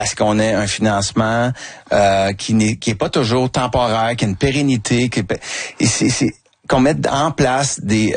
Parce qu'on ait un financement qui est pas toujours temporaire, qui a une pérennité, c'est qu'on mette en place des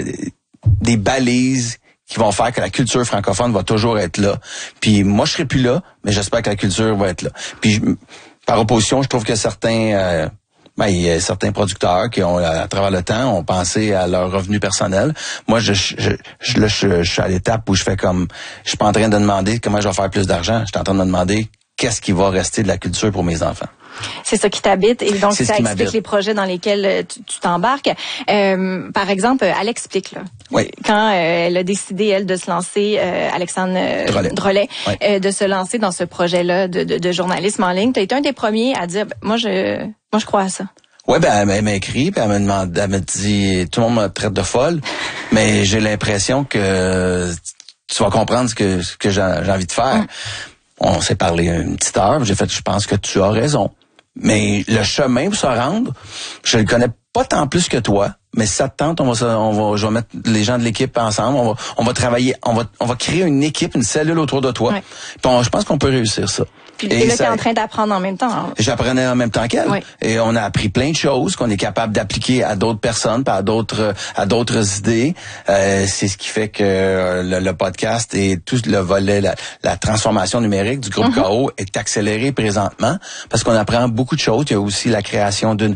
balises qui vont faire que la culture francophone va toujours être là. Puis moi, je serai plus là, mais j'espère que la culture va être là. Puis par opposition, je trouve que certains il y a certains producteurs qui ont, à travers le temps, ont pensé à leur revenu personnel. Moi, je suis à l'étape où je fais comme, je suis pas en train de demander comment je vais faire plus d'argent. Je suis en train de me demander qu'est-ce qui va rester de la culture pour mes enfants. C'est ça qui t'habite et donc ça explique les projets dans lesquels tu t'embarques. Par exemple, elle explique là. Oui. Quand elle a décidé elle de se lancer, Alexandre Drolet, oui. De se lancer dans ce projet-là de journalisme en ligne, tu as été un des premiers à dire moi je crois à ça. Ouais, elle m'a écrit, puis elle m'a dit tout le monde me traite de folle, mais j'ai l'impression que tu vas comprendre ce que j'ai envie de faire. On s'est parlé une petite heure, j'ai fait je pense que tu as raison. Mais le chemin pour se rendre, je le connais pas tant plus que toi, mais si ça te tente, je vais mettre les gens de l'équipe ensemble, on va travailler, on va créer une équipe, une cellule autour de toi. Ouais. Puis je pense qu'on peut réussir ça. Et là, tu es en train d'apprendre en même temps. Hein? J'apprenais en même temps qu'elle. Oui. Et on a appris plein de choses qu'on est capable d'appliquer à d'autres personnes, à d'autres idées. C'est ce qui fait que le podcast et tout le volet, la transformation numérique du groupe KO est accéléré présentement parce qu'on apprend beaucoup de choses. Il y a aussi la création d'une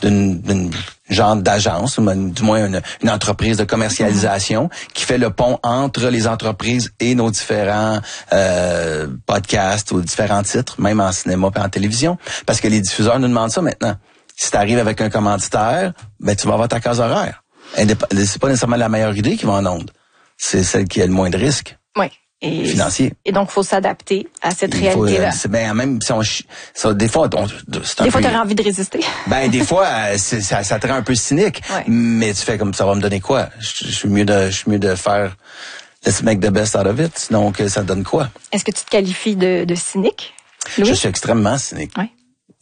genre d'agence, du moins une entreprise de commercialisation qui fait le pont entre les entreprises et nos différents podcasts ou différents titres, même en cinéma et en télévision, parce que les diffuseurs nous demandent ça maintenant. Si tu arrives avec un commanditaire, ben tu vas avoir ta case horaire. C'est pas nécessairement la meilleure idée qui va en onde. C'est celle qui a le moins de risque. Oui. Financier. Et donc, faut s'adapter à cette réalité-là. Même si des fois, t'aurais envie de résister. Des fois, ça te rend un peu cynique. Ouais. Mais tu fais comme ça va me donner quoi? Je suis mieux de faire let's make the best out of it. Donc, ça donne quoi? Est-ce que tu te qualifies de cynique, Louis? Je suis extrêmement cynique. Oui.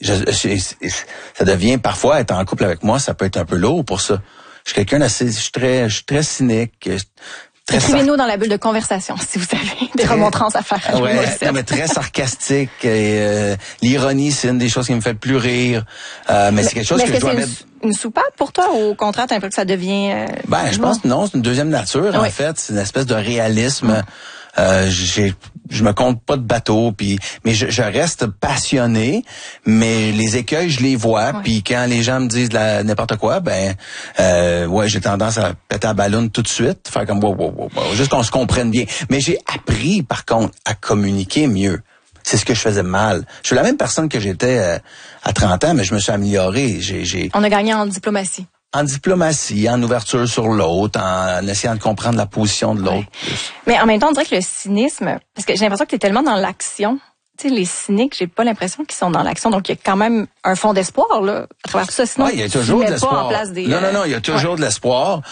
Ça devient parfois être en couple avec moi, ça peut être un peu lourd pour ça. Je suis quelqu'un d'assez, je suis très cynique. Écrivez-nous dans la bulle de conversation si vous avez des remontrances à faire. Mais très sarcastique. Et, l'ironie, c'est une des choses qui me fait le plus rire. Mais c'est quelque chose que je dois mettre. Une soupape pour toi ou au contraire, t'as l'impression que ça devient... je pense que non, c'est une deuxième nature en fait. C'est une espèce de réalisme. Je me compte pas de bateau, mais je reste passionné, mais les écueils je les vois, puis quand les gens me disent n'importe quoi, j'ai tendance à péter la ballonne tout de suite, faire comme wow, juste qu'on se comprenne bien. Mais j'ai appris par contre à communiquer mieux. C'est ce que je faisais mal. Je suis la même personne que j'étais à 30 ans, mais je me suis amélioré. On a gagné en diplomatie. En diplomatie, en ouverture sur l'autre, en essayant de comprendre la position de l'autre. Ouais. Mais en même temps, on dirait que le cynisme, parce que j'ai l'impression que tu es tellement dans l'action. Tu sais, les cyniques, j'ai pas l'impression qu'ils sont dans l'action. Donc, il y a quand même un fond d'espoir, là, à travers tout ça. Sinon, il y a toujours de l'espoir. Pas en place des, non, il y a toujours de l'espoir.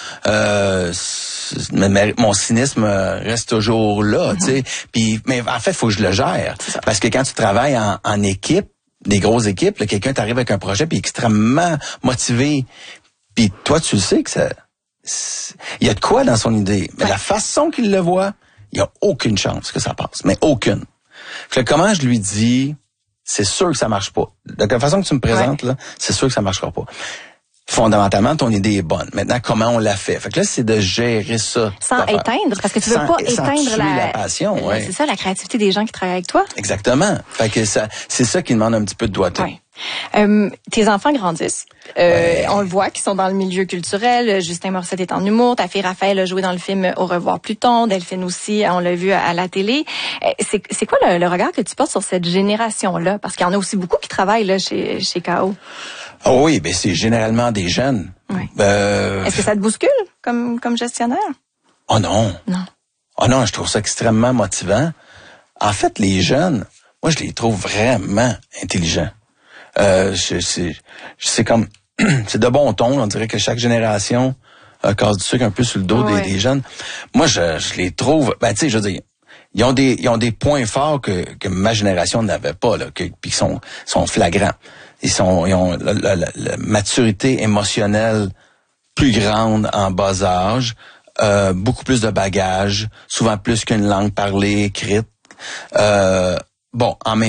Mais mon cynisme reste toujours là, tu sais. Mais en fait, il faut que je le gère. Parce que quand tu travailles en équipe, des grosses équipes, là, quelqu'un t'arrive avec un projet puis extrêmement motivé. Puis toi, tu le sais que il y a de quoi dans son idée. Mais la façon qu'il le voit, il y a aucune chance que ça passe. Mais aucune. Fait que comment je lui dis, c'est sûr que ça marche pas. De la façon que tu me présentes, là, c'est sûr que ça marchera pas. Fondamentalement, ton idée est bonne. Maintenant, comment on l'a fait? Fait que là, c'est de gérer ça. Sans éteindre, parce que tu veux pas éteindre la passion, c'est ça, la créativité des gens qui travaillent avec toi. Exactement. Fait que c'est ça qui demande un petit peu de doigté. Ouais. Tes enfants grandissent. On le voit qu'ils sont dans le milieu culturel. Justin Morissette est en humour. Ta fille Raphaël a joué dans le film Au revoir Pluton. Delphine aussi, on l'a vu à la télé. C'est quoi le regard que tu portes sur cette génération-là? Parce qu'il y en a aussi beaucoup qui travaillent là chez KO. Oh oui, c'est généralement des jeunes. Oui. Est-ce que ça te bouscule comme gestionnaire? Oh non. Non. Oh non, je trouve ça extrêmement motivant. En fait, les jeunes, moi, je les trouve vraiment intelligents. C'est comme, c'est de bon ton. On dirait que chaque génération casse du sucre un peu sur le dos des jeunes. Moi, je les trouve, tu sais, je veux dire, ils ont des points forts que ma génération n'avait pas, là, puis qui sont flagrants. Ils ont la maturité émotionnelle plus grande en bas âge, beaucoup plus de bagages, souvent plus qu'une langue parlée, écrite, bon, en même